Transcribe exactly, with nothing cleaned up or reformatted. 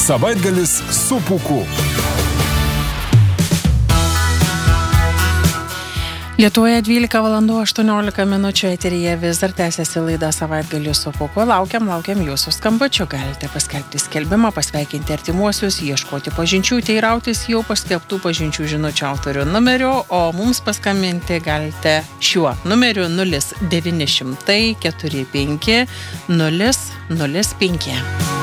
Savaitgalis su Pūku. Lietuvoje dvylika valandų aštuoniolika minučių, eteryje vis dar tęsiasi laida Savaitgalis su Pūku. Laukiam, laukiam jūsų skambučių. Galite paskelbti skelbimą, pasveikinti artimuosius, ieškoti pažinčių, teirautis jau paskelbtų pažinčių žinučių autorių numerių, o mums paskambinti galite šiuo numeriu nulis devyni šimtai keturi penki nulis nulis penki.